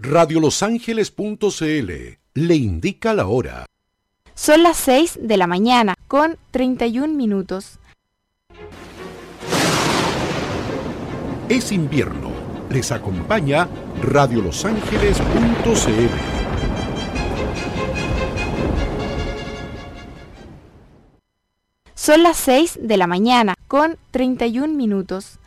Radiolosangeles.cl le indica la hora. Son las 6 de la mañana con 31 minutos. Es invierno. Les acompaña Radiolosangeles.cl. Son las 6 de la mañana con 31 minutos.